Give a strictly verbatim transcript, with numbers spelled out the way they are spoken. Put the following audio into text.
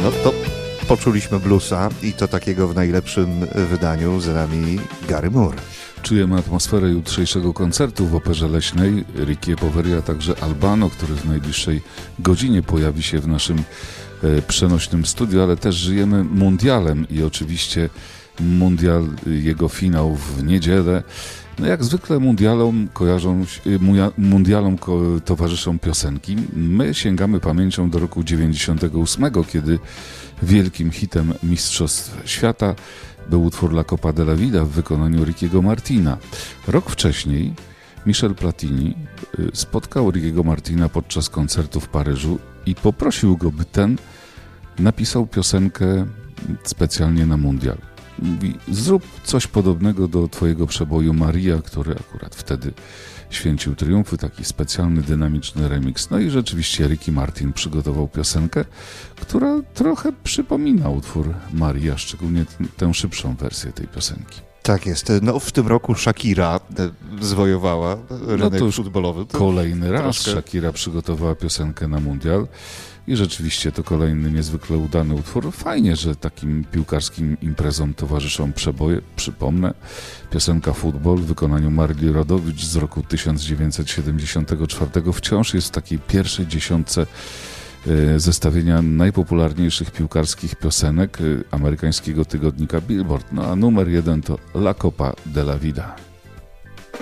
No to poczuliśmy bluesa i to takiego w najlepszym wydaniu. Z nami Gary Moore. Czujemy atmosferę jutrzejszego koncertu w Operze Leśnej. Ricky Poveri, a także Albano, który w najbliższej godzinie pojawi się w naszym e, przenośnym studiu, ale też żyjemy mundialem i oczywiście mundial, jego finał w niedzielę. No jak zwykle mundialom kojarzą, mundialom towarzyszą piosenki. My sięgamy pamięcią do roku dziewięćdziesiątego ósmego, kiedy wielkim hitem Mistrzostw Świata był utwór La Copa de la Vida w wykonaniu Rickiego Martina. Rok wcześniej Michel Platini spotkał Rickiego Martina podczas koncertu w Paryżu i poprosił go, by ten napisał piosenkę specjalnie na mundial. Mówi, zrób coś podobnego do twojego przeboju Maria, który akurat wtedy święcił triumfy, taki specjalny, dynamiczny remix. No i rzeczywiście Ricky Martin przygotował piosenkę, która trochę przypomina utwór Maria, szczególnie t- tę szybszą wersję tej piosenki. Tak jest. No w tym roku Shakira zwojowała rynek no futbolowy. To kolejny raz troszkę... Shakira przygotowała piosenkę na mundial. I rzeczywiście to kolejny niezwykle udany utwór. Fajnie, że takim piłkarskim imprezom towarzyszą przeboje. Przypomnę, piosenka Futbol w wykonaniu Marii Rodowicz z roku tysiąc dziewięćset siedemdziesiątego czwartego wciąż jest w takiej pierwszej dziesiątce zestawienia najpopularniejszych piłkarskich piosenek amerykańskiego tygodnika Billboard. No a numer jeden to La Copa de la Vida.